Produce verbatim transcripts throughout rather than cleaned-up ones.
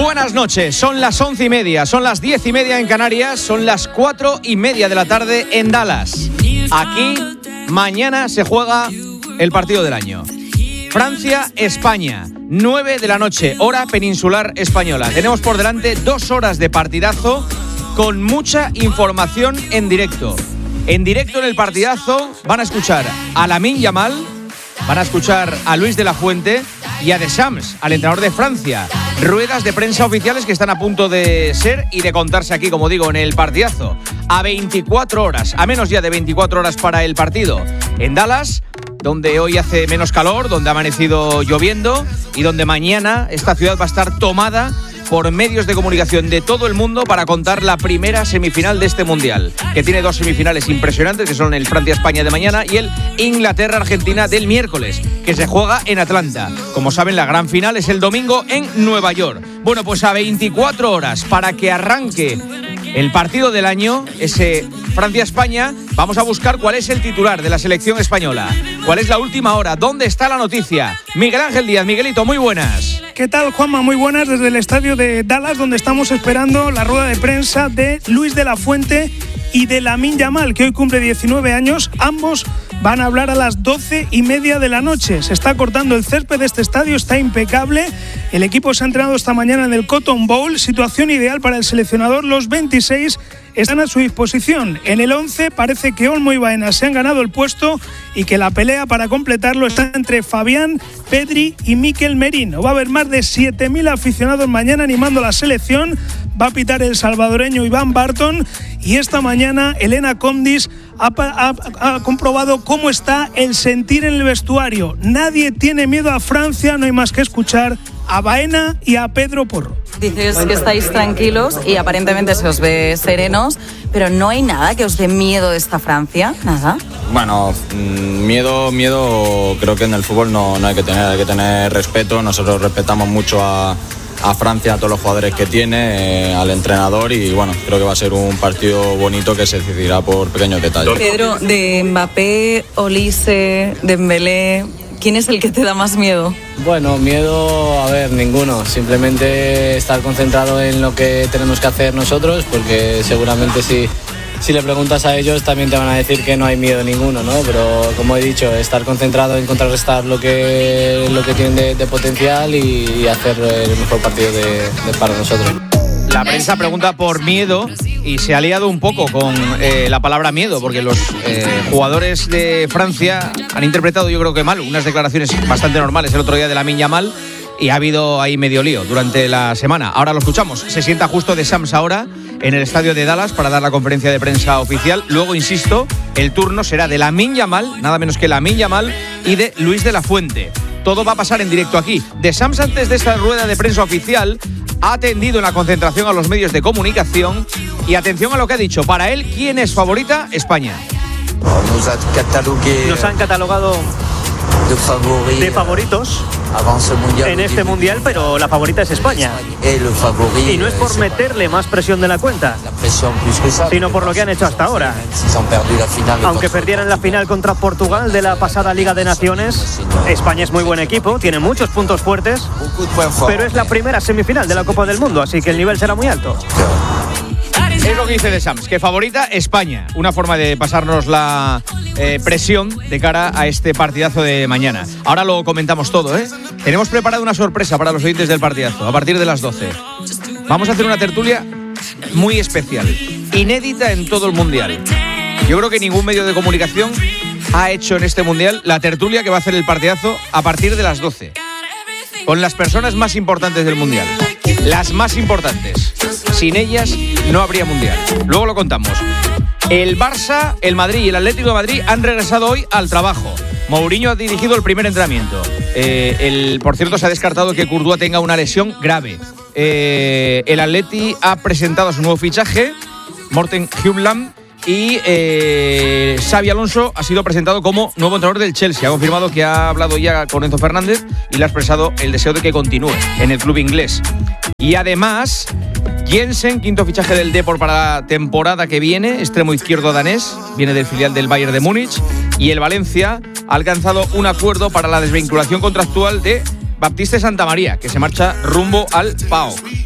Buenas noches, son las once y media, son las diez y media en Canarias, son las cuatro y media de la tarde en Dallas. Aquí, mañana se juega el partido del año. Francia-España, nueve de la noche, hora peninsular española. Tenemos por delante dos horas de partidazo con mucha información en directo. En directo en el partidazo van a escuchar a Lamine Yamal, van a escuchar a Luis de la Fuente y a Deschamps, al entrenador de Francia. Ruedas de prensa oficiales que están a punto de ser y de contarse aquí, como digo, en el partidazo. A veinticuatro horas, a menos ya de veinticuatro horas para el partido. En Dallas, donde hoy hace menos calor, donde ha amanecido lloviendo y donde mañana esta ciudad va a estar tomada por medios de comunicación de todo el mundo para contar la primera semifinal de este Mundial, que tiene dos semifinales impresionantes, que son el Francia-España de mañana y el Inglaterra-Argentina del miércoles, que se juega en Atlanta. Como saben, la gran final es el domingo en Nueva York. Bueno, pues a veinticuatro horas para que arranque el partido del año, ese Francia-España, vamos a buscar cuál es el titular de la selección española. ¿Cuál es la última hora? ¿Dónde está la noticia? Miguel Ángel Díaz. Miguelito, muy buenas. ¿Qué tal, Juanma? Muy buenas desde el estadio de Dallas, donde estamos esperando la rueda de prensa de Luis de la Fuente y de Lamine Yamal, que hoy cumple diecinueve años. Ambos van a hablar a las doce y media de la noche. Se está cortando el césped de este estadio, está impecable. El equipo se ha entrenado esta mañana en el Cotton Bowl, situación ideal para el seleccionador. Los veintiséis están a su disposición. En el once parece que Olmo y Baena se han ganado el puesto y que la pelea para completarlo está entre Fabián, Pedri y Mikel Merino. Va a haber más de siete mil aficionados mañana animando a la selección. Va a pitar el salvadoreño Iván Barton y esta mañana Elena Condis ha, ha, ha comprobado cómo está el sentir en el vestuario. Nadie tiene miedo a Francia, no hay más que escuchar a Baena y a Pedro Porro. Dices que estáis tranquilos y aparentemente se os ve serenos, pero no hay nada que os dé miedo de esta Francia, nada. Bueno, miedo, miedo creo que en el fútbol no, no hay que tener, hay que tener respeto. Nosotros respetamos mucho a, a Francia, a todos los jugadores que tiene, eh, al entrenador, y bueno, creo que va a ser un partido bonito que se decidirá por pequeños detalles. Pedro, de Mbappé, Olise, Dembélé, ¿quién es el que te da más miedo? Bueno, miedo, a ver, ninguno. Simplemente estar concentrado en lo que tenemos que hacer nosotros, porque seguramente si, si le preguntas a ellos también te van a decir que no hay miedo ninguno, ¿no? Pero como he dicho, estar concentrado en contrarrestar lo que, lo que tienen de, de potencial y, y hacer el mejor partido de, de para nosotros. La prensa pregunta por miedo y se ha liado un poco con eh, la palabra miedo, porque los eh, jugadores de Francia han interpretado, yo creo que mal, unas declaraciones bastante normales el otro día de Lamine Yamal, y ha habido ahí medio lío durante la semana. Ahora lo escuchamos. Se sienta justo Deschamps ahora en el estadio de Dallas para dar la conferencia de prensa oficial. Luego, insisto, el turno será de Lamine Yamal, nada menos que Lamine Yamal, y de Luis de la Fuente. Todo va a pasar en directo aquí. Deschamps, antes de esta rueda de prensa oficial, ha atendido en la concentración a los medios de comunicación y atención a lo que ha dicho. Para él, ¿quién es favorita? España. Nos han catalogado de favoritos en este mundial, pero la favorita es España. Y no es por meterle más presión de la cuenta, sino por lo que han hecho hasta ahora. Aunque perdieran la final contra Portugal de la pasada Liga de Naciones, España es muy buen equipo, tiene muchos puntos fuertes, pero es la primera semifinal de la Copa del Mundo, así que el nivel será muy alto. Es lo que dice Deschamps, que favorita España. Una forma de pasarnos la eh, presión de cara a este partidazo de mañana. Ahora lo comentamos todo, ¿eh? Tenemos preparada una sorpresa para los oyentes del partidazo, a partir de las doce. Vamos a hacer una tertulia muy especial, inédita en todo el Mundial. Yo creo que ningún medio de comunicación ha hecho en este Mundial la tertulia que va a hacer el partidazo a partir de las doce. Con las personas más importantes del Mundial. Las más importantes. Sin ellas no habría Mundial. Luego lo contamos. El Barça, el Madrid y el Atlético de Madrid han regresado hoy al trabajo. Mourinho ha dirigido el primer entrenamiento. Eh, el, por cierto, se ha descartado que Courtois tenga una lesión grave. Eh, el Atleti ha presentado su nuevo fichaje, Morten Hjulmand, y eh, Xabi Alonso ha sido presentado como nuevo entrenador del Chelsea. Ha confirmado que ha hablado ya con Enzo Fernández y le ha expresado el deseo de que continúe en el club inglés. Y además, Jensen, quinto fichaje del Depor para la temporada que viene, extremo izquierdo danés, viene del filial del Bayern de Múnich. Y el Valencia ha alcanzado un acuerdo para la desvinculación contractual de Baptiste Santamaría, que se marcha rumbo al P A O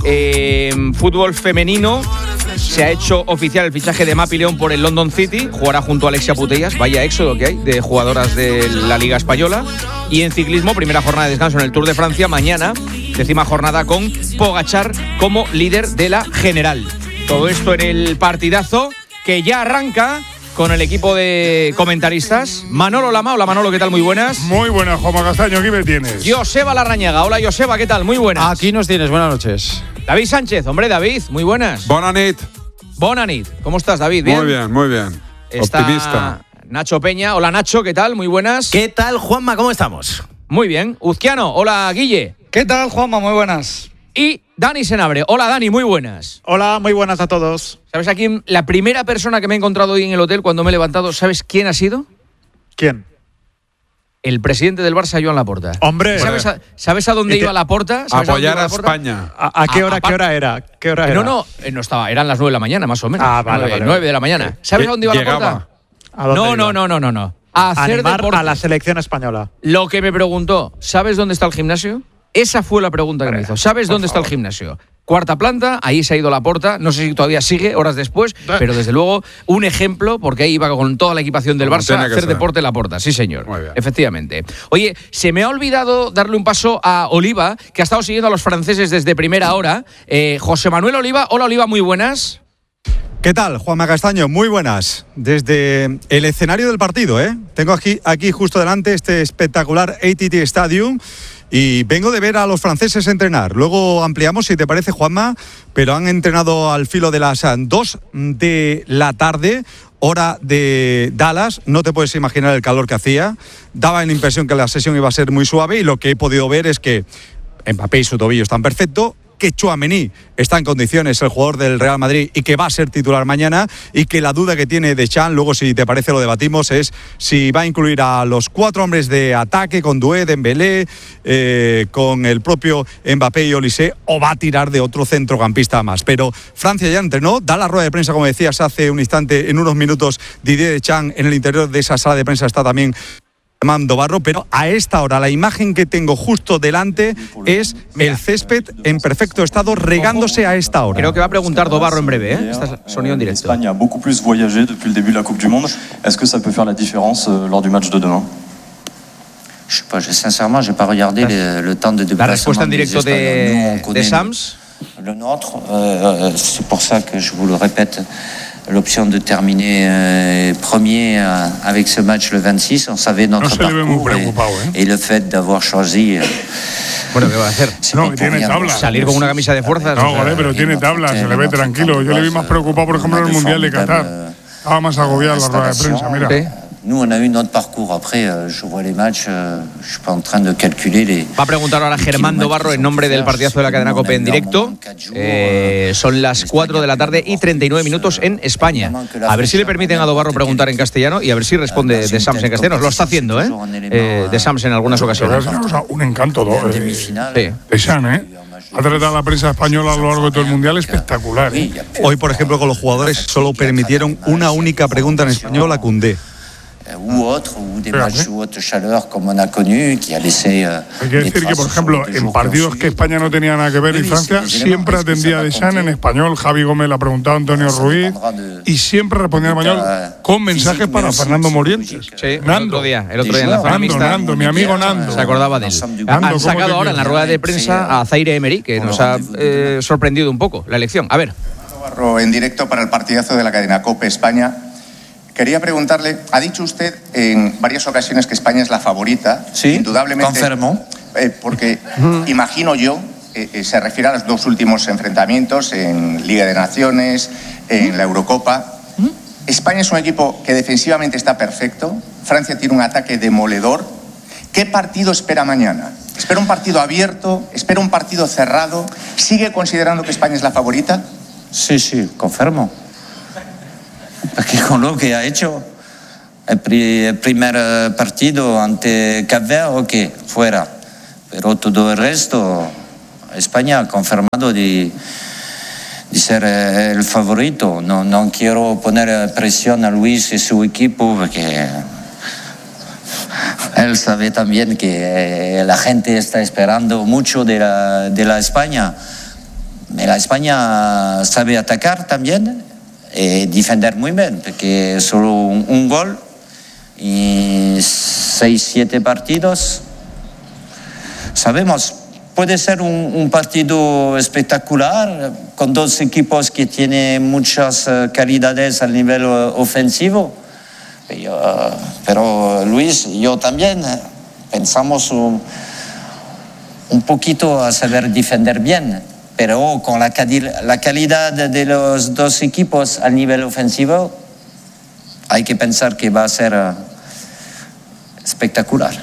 Eh, fútbol femenino. Se ha hecho oficial el fichaje de Mapi León por el London City. Jugará junto a Alexia Putellas. Vaya éxodo que hay de jugadoras de la Liga Española. Y en ciclismo, primera jornada de descanso en el Tour de Francia. Mañana, décima jornada con Pogačar como líder de la general. Todo esto en el partidazo que ya arranca con el equipo de comentaristas. Manolo Lama. Hola Manolo, ¿qué tal? Muy buenas. Muy buenas, Juanma Castaño, aquí me tienes. Joseba Larrañaga. Hola Joseba, ¿qué tal? Muy buenas. Aquí nos tienes, buenas noches. David Sánchez, hombre David, muy buenas. Bona nit. Bona nit. ¿Cómo estás, David? ¿Bien? Muy bien, muy bien. Está optimista. Nacho Peña. Hola Nacho, ¿qué tal? Muy buenas. ¿Qué tal, Juanma? ¿Cómo estamos? Muy bien. Uzquiano. Hola Guille. ¿Qué tal, Juanma? Muy buenas. Y Dani Senabre. Hola Dani, muy buenas. Hola, muy buenas a todos. ¿Sabes a quién? La primera persona que me he encontrado hoy en el hotel cuando me he levantado, ¿sabes quién ha sido? ¿Quién? El presidente del Barça, Joan Laporta. Hombre. ¿Sabes a, ¿sabes a dónde iba Laporta? ¿Sabes Apoyar a, a, a España. ¿A, a qué hora, a, qué hora era? ¿Qué hora era? No, no, no estaba, eran las nueve de la mañana, más o menos. Ah, vale, nueve, vale. nueve de la mañana. ¿Sabes a dónde iba Llegaba. Laporta? ¿A dónde No, iba? no, no, no, no, no. A hacer Animar deporte. a la selección española. Lo que me preguntó, ¿sabes dónde está el gimnasio? Esa fue la pregunta que me hizo. ¿Sabes dónde está el gimnasio? Cuarta planta, ahí se ha ido Laporta, no sé si todavía sigue horas después, pero desde luego un ejemplo, porque ahí iba con toda la equipación del Como Barça tiene a que hacer ser. deporte Laporta, sí señor, Muy bien. efectivamente. Oye, se me ha olvidado darle un paso a Oliva, que ha estado siguiendo a los franceses desde primera hora. Eh, José Manuel Oliva, hola Oliva, muy buenas. ¿Qué tal, Juanma Castaño? Muy buenas. Desde el escenario del partido, ¿eh? Tengo aquí, aquí justo delante este espectacular A T T Stadium y vengo de ver a los franceses entrenar. Luego ampliamos, si te parece, Juanma, pero han entrenado al filo de las dos de la tarde, hora de Dallas. No te puedes imaginar el calor que hacía. Daba la impresión que la sesión iba a ser muy suave y lo que he podido ver es que Mbappé y su tobillo están perfectos, que Tchouaméni está en condiciones, el jugador del Real Madrid, y que va a ser titular mañana, y que la duda que tiene Deschamps, luego si te parece lo debatimos, es si va a incluir a los cuatro hombres de ataque con Doué, Dembélé, eh, con el propio Mbappé y Olise, o va a tirar de otro centrocampista más. Pero Francia ya entrenó, da la rueda de prensa, como decías hace un instante, en unos minutos, Didier Deschamps. En el interior de esa sala de prensa está también Armando Barro, pero a esta hora la imagen que tengo justo delante es el césped en perfecto estado regándose a esta hora. Creo que va a preguntar Dobarro en breve, ¿eh? Este es sonido en directo. L'Espagne a beaucoup plus voyagé depuis le début de la Coupe du Monde. Est-ce que ça peut faire la différence euh, lors du match de demain? Je sais pas, je, sincèrement, j'ai pas regardé le, le temps de déplacement. La respuesta en directo de, de Sams. Le nôtre, euh, c'est pour ça que je vous le répète. L'option de terminer euh, premier euh, avec ce match le vingt-six, on savait notre no parcours et, ¿eh? et le fait d'avoir choisi. Euh, Bueno, ¿qué va a hacer? No, que tiene tabla. Salir con una camisa de fuerzas. No, vale, pero tiene tabla, se le ve tranquilo. Yo le vi más preocupado, por ejemplo, en el Mundial de Qatar. Estaba más agobiado en la rueda de prensa, mira. ¿Sí? Nous, on a eu notre parcours. Après, euh, je vois les matchs, euh, je suis pas en train de calculer les. Va a preguntar ahora Germán Dobarro en nombre del partidazo de la cadena COPE en directo. Eh, son las cuatro de la tarde y treinta y nueve minutos en España. A ver si le permiten a Dobarro preguntar en castellano y a ver si responde de Sams en castellano. Lo está haciendo, ¿eh? eh de Sams en algunas ocasiones. Un encanto, ¿no? Eh, Sí. de San, ¿eh? Ha tratado a la prensa española a lo largo de todo el Mundial espectacular, ¿eh? Hoy, por ejemplo, con los jugadores solo permitieron una única pregunta en español a Koundé. Ou autre, ou des matchs de haute chaleur comme on a connu, qui a laissé. Euh, Hay que decir que, por ejemplo, en partidos que España no tenía nada que ver y Francia, siempre atendía a Deschamps en español. Javi Gómez le ha preguntado a Antonio Ruiz y siempre respondía en español con mensajes para Fernando Morientes. Sí, Nando. El otro día, el otro día en la zona Nando, mixta. Nando, mi amigo Nando. Se acordaba de él. Nando, Han sacado ahora en la rueda de prensa a Zaire Emery, que nos ha eh, sorprendido un poco la elección. A ver. En directo para el partidazo de la cadena COPE España. Quería preguntarle, ha dicho usted en varias ocasiones que España es la favorita. Sí, indudablemente. confirmo. Eh, porque imagino yo, eh, eh, se refiere a los dos últimos enfrentamientos en Liga de Naciones, en la Eurocopa. España es un equipo que defensivamente está perfecto. Francia tiene un ataque demoledor. ¿Qué partido espera mañana? ¿Espera un partido abierto? ¿Espera un partido cerrado? ¿Sigue considerando que España es la favorita? Sí, sí, confirmo. Porque con lo que ha hecho el, pri el primer partido ante Cap Verde, ok, fuera. Pero todo el resto, España ha confirmado de, de ser el favorito. No, no quiero poner presión a Luis y su equipo porque él sabe también que la gente está esperando mucho de la, de la España. La España sabe atacar también y defender muy bien, porque solo un, un gol y seis, siete partidos. Sabemos, puede ser un, un partido espectacular con dos equipos que tienen muchas uh, calidades al nivel uh, ofensivo. Pero, uh, pero Luis, yo también uh, pensamos un, un poquito a saber defender bien, pero con la, la calidad de los dos equipos al nivel ofensivo hay que pensar que va a ser uh, espectacular.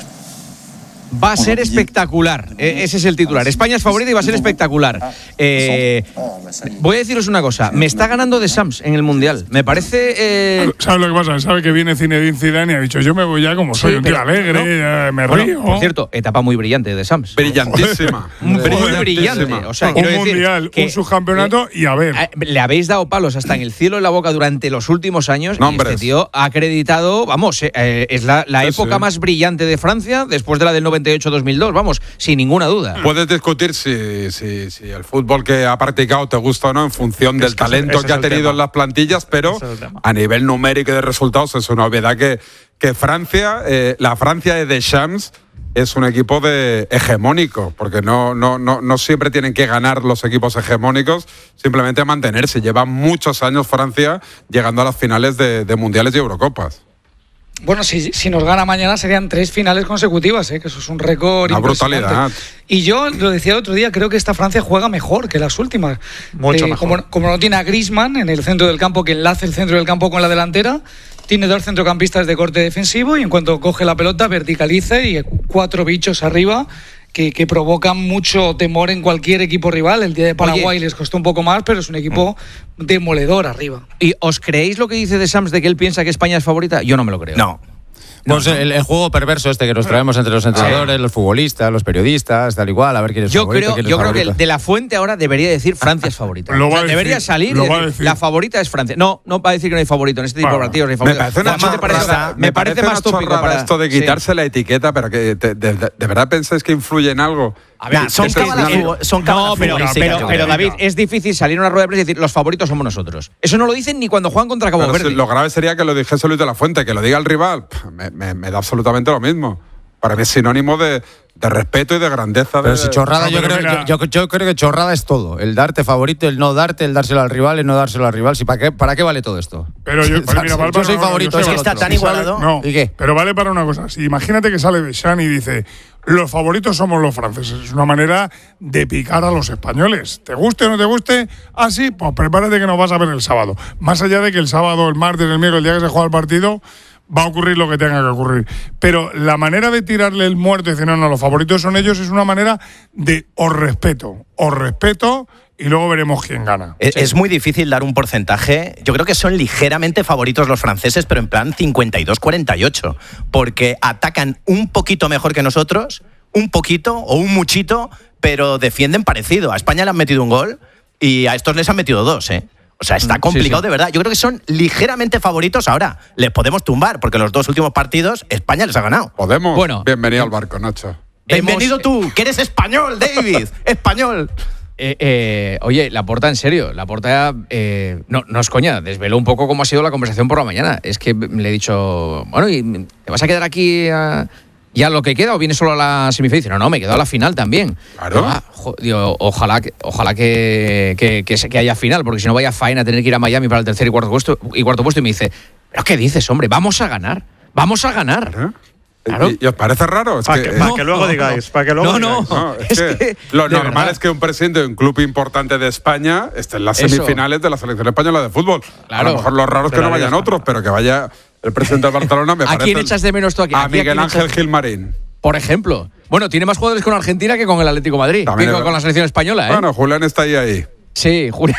Va a ser espectacular, eh, ese es el titular. España es favorita y va a ser espectacular. Eh, voy a deciros una cosa, me está ganando De Sams en el Mundial. Me parece... Eh... ¿Sabes lo que pasa? Sabe que viene Zinedine Zidane y ha dicho, yo me voy ya como soy, sí, un tío alegre, no, ya me bueno, río. Por cierto, etapa muy brillante de De Sams. Brillantísima. Muy brillante. O sea, un Mundial, un subcampeonato y a ver. Le habéis dado palos hasta en el cielo y la boca durante los últimos años. No, y este tío ha acreditado, vamos, eh, es la, la sí, época sí. más brillante de Francia después de la del noventa y ocho dos mil dos, vamos, sin ninguna duda. Puedes discutir si, si, si el fútbol que ha practicado te gusta o no en función del es que talento ese, ese que ha tenido tema. en las plantillas, pero a nivel numérico y de resultados es una obviedad que, que Francia, eh, la Francia de Deschamps es un equipo de hegemónico, porque no, no, no, no siempre tienen que ganar los equipos hegemónicos, simplemente mantenerse. Lleva muchos años Francia llegando a las finales de, de mundiales y Eurocopas. Bueno, si, si nos gana mañana serían tres finales consecutivas, ¿eh? Que eso es un récord. Una brutalidad. Y yo lo decía el otro día, creo que esta Francia juega mejor que las últimas. Mucho eh, mejor. Como, como no tiene a Griezmann en el centro del campo que enlace el centro del campo con la delantera, tiene dos centrocampistas de corte defensivo y en cuanto coge la pelota verticaliza y cuatro bichos arriba. Que, que provocan mucho temor en cualquier equipo rival. El día de Paraguay Oye, les costó un poco más, pero es un equipo demoledor arriba. ¿Y os creéis lo que dice De Sams de que él piensa que España es favorita? Yo no me lo creo. No. No, pues no. El, el juego perverso este que nos traemos entre los entrenadores, sí. los futbolistas, los periodistas, tal igual, a ver quién es yo favorito. Creo, quién es yo favorito. creo que el de la Fuente ahora debería decir Francia es favorita. Lo va o sea, a debería decir, salir lo y va decir, a decir. la favorita es Francia. No, no va a decir que no hay favorito en este tipo bueno, de partidos. No hay favorito. Me parece una chorrada, me parece, me parece más tópico para esto de quitarse sí. la etiqueta, pero que de, de, de, de verdad pensáis que influye en algo. A ver, nah, son cábalas son no, pero, pero, pero David, es difícil salir a una rueda de prensa y decir los favoritos somos nosotros. Eso no lo dicen ni cuando juegan contra Cabo Verde. Lo grave sería que lo dijese Luis de la Fuente, que lo diga el rival. Me, me, me da absolutamente lo mismo. Para mí es sinónimo de, de respeto y de grandeza. Pero de, si chorrada, no, yo, creo, yo, yo, yo creo que chorrada es todo. El darte favorito, el no darte, el dárselo al rival, el no dárselo al rival. ¿Sí, ¿para, qué, ¿Para qué vale todo esto? Pero yo, pero mira, vale yo soy no, favorito. No, es que está tan igualado. No, ¿Y qué? Pero vale para una cosa. Si imagínate que sale Deschamps y dice los favoritos somos los franceses. Es una manera de picar a los españoles. ¿Te guste o no te guste? Así, pues prepárate que nos vas a ver el sábado. Más allá de que el sábado, el martes, el miércoles, el día que se juega el partido, va a ocurrir lo que tenga que ocurrir. Pero la manera de tirarle el muerto y decir, no, no, los favoritos son ellos, es una manera de os respeto, os respeto y luego veremos quién gana. Es, sí. es muy difícil dar un porcentaje. Yo creo que son ligeramente favoritos los franceses, pero en plan cincuenta y dos cuarenta y ocho, porque atacan un poquito mejor que nosotros, un poquito o un muchito, pero defienden parecido. A España le han metido un gol y a estos les han metido dos, ¿eh? O sea, está complicado sí, sí. de verdad. Yo creo que son ligeramente favoritos ahora. Les podemos tumbar, porque los dos últimos partidos España les ha ganado. ¿Podemos? Bueno. Bienvenido al barco, Nacho. Bienvenido hemos... tú, que eres español, David. Español. Eh, eh, oye, Laporta, en serio, Laporta, eh, no, no es coña, desveló un poco cómo ha sido la conversación por la mañana. Es que le he dicho, bueno, ¿y te vas a quedar aquí a... ¿Ya lo que queda o viene solo a la semifinal? Dice, no, no, me quedo a la final también. Claro. Ah, jo, digo, ojalá que, ojalá que, que, que, que haya final, porque si no vaya faena tener que ir a Miami para el tercer y cuarto puesto. Y cuarto puesto y me dice, ¿pero qué dices, hombre? Vamos a ganar, vamos a ganar. Claro. Claro. ¿Y, ¿Y os parece raro? Es para que, que, no, que luego no, digáis. Para que luego no, no, digáis. no. Es, es que que, lo normal verdad. es que un presidente de un club importante de España esté en las semifinales Eso. de la selección española de fútbol. Claro. A lo mejor lo raro es que no vayan otros, pero que vaya el presidente de Barcelona. Me ¿A parece quién echas de menos tú aquí? A aquí Miguel ¿a Ángel echas... Gilmarín. Por ejemplo. Bueno, tiene más jugadores con Argentina que con el Atlético de Madrid. También que con la selección española, ¿eh? Bueno, Julián está ahí ahí. Sí, Julián.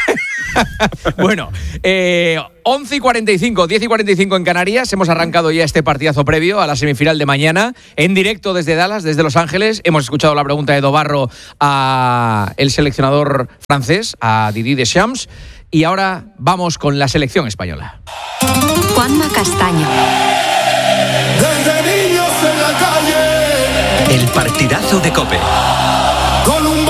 Bueno, eh, once y cuarenta y cinco, diez y cuarenta y cinco en Canarias. Hemos arrancado ya este partidazo previo a la semifinal de mañana. En directo desde Dallas, desde Los Ángeles. Hemos escuchado la pregunta de Dobarro a el seleccionador francés, a Didier Deschamps. Y ahora vamos con la selección española. Juanma Castaño. Desde niños en la calle. El partidazo de COPE.